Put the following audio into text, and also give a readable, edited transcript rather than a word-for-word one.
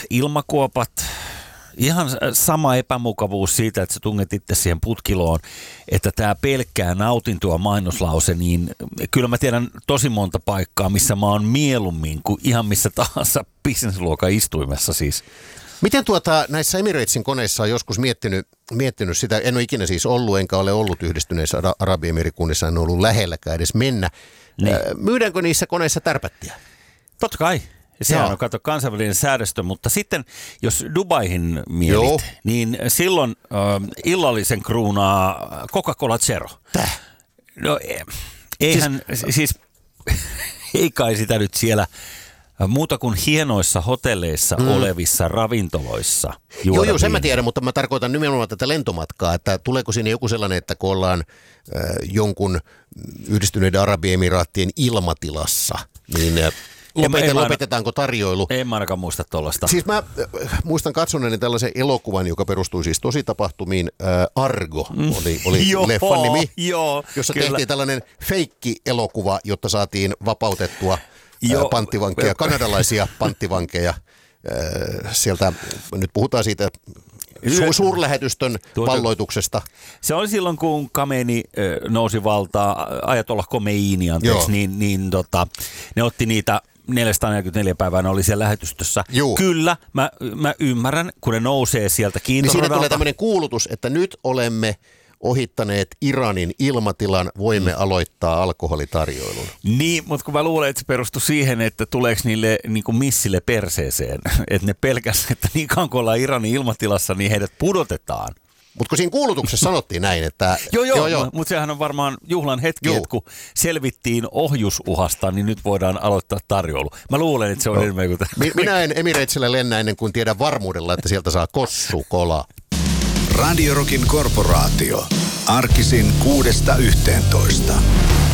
ilmakuopat, ihan sama epämukavuus siitä, että sä tunget itse siihen putkiloon, että tämä pelkkää nautintoa mainoslause, niin kyllä mä tiedän tosi monta paikkaa, missä mä oon mieluummin kuin ihan missä tahansa businessluokan istuimessa siis. Miten näissä Emiratesin koneissa on joskus miettinyt sitä, en ole ikinä siis ollut, enkä ole ollut Yhdistyneissä Arabiemirikunnissa, en ole ollut lähelläkään edes mennä. Niin. Myydäänkö niissä koneissa tärpättiä? Totta kai. Sehän on kansainvälinen säädöstö, mutta sitten jos Dubaihin mielit, niin silloin illallisen kruunaa Coca-Cola Zero. No eihän, siis ei kai sitä nyt siellä muuta kuin hienoissa hotelleissa olevissa ravintoloissa. Joo, sen mä tiedän, mutta mä tarkoitan nimenomaan tätä lentomatkaa, että tuleeko sinne joku sellainen, että kun ollaan jonkun Yhdistyneiden Arabiemiraattien ilmatilassa, niin lopetetaanko tarjoilu? En mä ainakaan muista tuollaista. Siis mä muistan katsoneeni tällaisen elokuvan, joka perustui siis tositapahtumiin. Argo oli leffan nimi, jossa tehtiin tällainen feikki-elokuva, jotta saatiin vapautettua panttivankeja, kanadalaisia panttivankeja. Sieltä, nyt puhutaan siitä suurlähetystön valloituksesta. Se oli silloin, kun Khamenei nousi valtaan, Ayatollah Khomeini, niin ne otti niitä 444 päivää, ne oli siellä lähetystössä. Kyllä, mä ymmärrän, kun ne nousee sieltä kiintoradalta. Niin siinä tulee tämmöinen kuulutus, että nyt olemme ohittaneet Iranin ilmatilan, voimme aloittaa alkoholitarjoilun. Niin, mutta kun mä luulen, että se perustui siihen, että tuleeko niille niin kuin missille perseeseen, että ne pelkäs, että niin kauan kun ollaan Iranin ilmatilassa, niin heidät pudotetaan. Mutta kun siinä kuulutuksessa sanottiin näin, että... Joo. Mutta sehän on varmaan juhlan hetki, että kun selvittiin ohjusuhasta, niin nyt voidaan aloittaa tarjoulu. Mä luulen, että se on enemmän kuin... Minä en Emiratesille lennä ennen kuin tiedän varmuudella, että sieltä saa kossukola. Radio Rockin korporaatio. Arkisin 6–11.